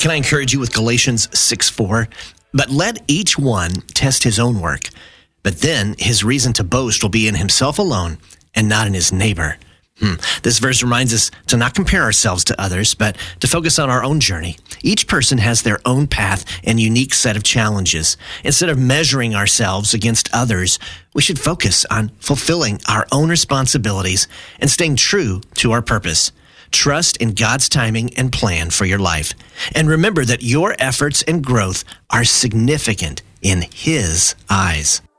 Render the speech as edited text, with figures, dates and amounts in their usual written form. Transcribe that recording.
Can I encourage you with Galatians 6:4? But let each one test his own work. But then his reason to boast will be in himself alone and not in his neighbor. This verse reminds us to not compare ourselves to others, but to focus on our own journey. Each person has their own path and unique set of challenges. Instead of measuring ourselves against others, we should focus on fulfilling our own responsibilities and staying true to our purpose. Trust in God's timing and plan for your life. And remember that your efforts and growth are significant in His eyes.